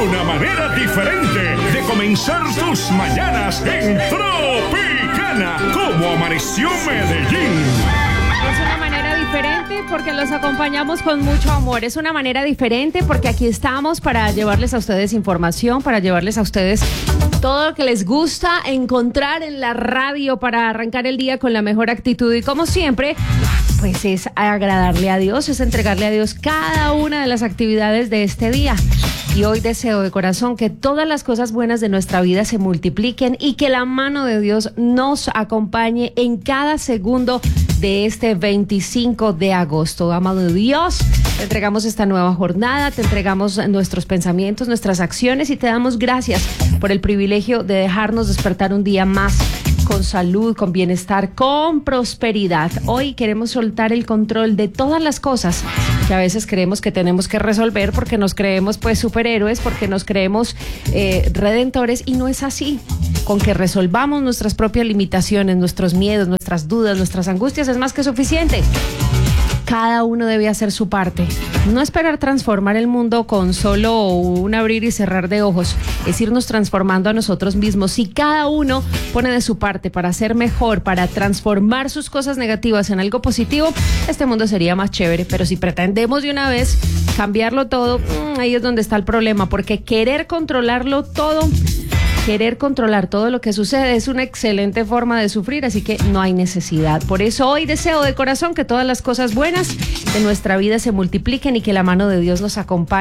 una manera diferente de comenzar tus mañanas en Tropicana. ¿Cómo amaneció Medellín? Es una manera diferente porque los acompañamos con mucho amor. Es una manera diferente porque aquí estamos para llevarles a ustedes información, para llevarles a ustedes todo lo que les gusta encontrar en la radio para arrancar el día con la mejor actitud. Y como siempre, pues es agradarle a Dios, es entregarle a Dios cada una de las actividades de este día. Y hoy deseo de corazón que todas las cosas buenas de nuestra vida se multipliquen y que la mano de Dios nos acompañe en cada segundo de este 25 de agosto. Amado Dios, te entregamos esta nueva jornada, te entregamos nuestros pensamientos, nuestras acciones y te damos gracias por el privilegio de dejarnos despertar un día más con salud, con bienestar, con prosperidad. Hoy queremos soltar el control de todas las cosas que a veces creemos que tenemos que resolver porque nos creemos pues superhéroes, porque nos creemos redentores y no es así. Con que resolvamos nuestras propias limitaciones, nuestros miedos, nuestras dudas, nuestras angustias es más que suficiente. Cada uno debe hacer su parte. No esperar transformar el mundo con solo un abrir y cerrar de ojos. Es irnos transformando a nosotros mismos. Si cada uno pone de su parte para ser mejor, para transformar sus cosas negativas en algo positivo, este mundo sería más chévere. Pero si pretendemos de una vez cambiarlo todo, ahí es donde está el problema. Porque querer controlarlo todo... Querer controlar todo lo que sucede es una excelente forma de sufrir, así que no hay necesidad. Por eso hoy deseo de corazón que todas las cosas buenas de nuestra vida se multipliquen y que la mano de Dios nos acompañe.